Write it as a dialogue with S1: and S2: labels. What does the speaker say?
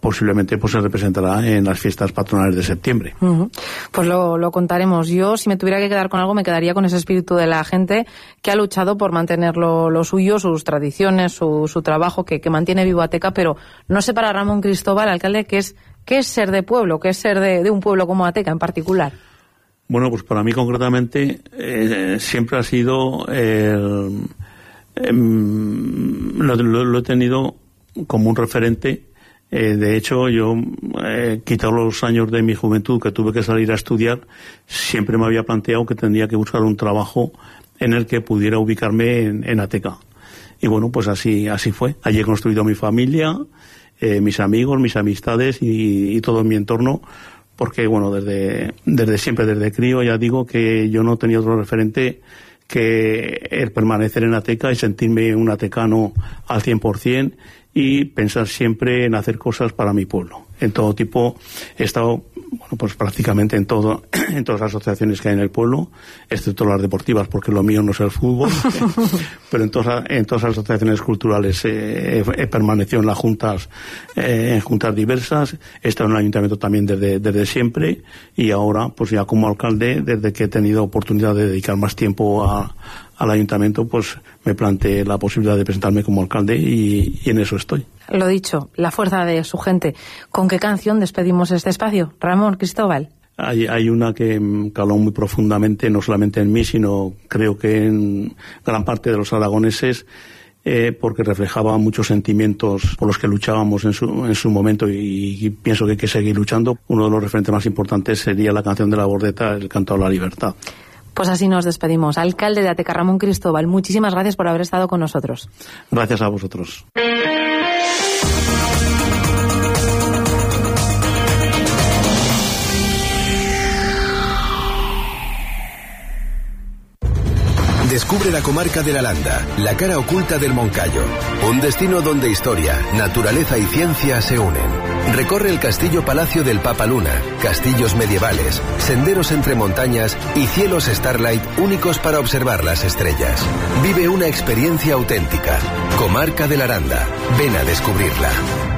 S1: posiblemente pues se representará en las fiestas patronales de septiembre.
S2: Pues lo contaremos. Yo, si me tuviera que quedar con algo, me quedaría con ese espíritu de la gente que ha luchado por mantener lo suyo, sus tradiciones, su trabajo, que mantiene vivo Ateca, pero no sé para Ramón Cristóbal, alcalde, qué es ser de pueblo, qué es ser de un pueblo como Ateca en particular.
S1: Bueno, pues para mí concretamente siempre ha sido lo he tenido como un referente. De hecho, yo, quitado los años de mi juventud que tuve que salir a estudiar, siempre me había planteado que tendría que buscar un trabajo en el que pudiera ubicarme en Ateca. Y bueno, pues así fue. Allí he construido mi familia, mis amigos, mis amistades y todo mi entorno, porque bueno, desde siempre, desde crío, ya digo que yo no tenía otro referente que el permanecer en Ateca y sentirme un atecano al 100% y pensar siempre en hacer cosas para mi pueblo. En todo tipo, he estado, bueno, pues prácticamente en todas las asociaciones que hay en el pueblo, excepto las deportivas, porque lo mío no es el fútbol, pero en todas las asociaciones culturales he permanecido en las juntas, en juntas diversas. He estado en el ayuntamiento también desde siempre, y ahora, pues ya como alcalde, desde que he tenido oportunidad de dedicar más tiempo al ayuntamiento, pues me planteé la posibilidad de presentarme como alcalde y en eso estoy.
S2: Lo dicho, la fuerza de su gente. ¿Con qué canción despedimos este espacio? Ramón Cristóbal.
S1: Hay una que caló muy profundamente, no solamente en mí, sino creo que en gran parte de los aragoneses, porque reflejaba muchos sentimientos por los que luchábamos en su momento, y pienso que hay que seguir luchando. Uno de los referentes más importantes sería la canción de La Bordeta, el canto a la libertad.
S2: Pues así nos despedimos. Alcalde de Ateca, Ramón Cristóbal, muchísimas gracias por haber estado con nosotros.
S1: Gracias a vosotros.
S3: Descubre la comarca de la Landa, la cara oculta del Moncayo. Un destino donde historia, naturaleza y ciencia se unen. Recorre el castillo-palacio del Papa Luna, castillos medievales, senderos entre montañas y cielos Starlight únicos para observar las estrellas. Vive una experiencia auténtica. Comarca de la Aranda. Ven a descubrirla.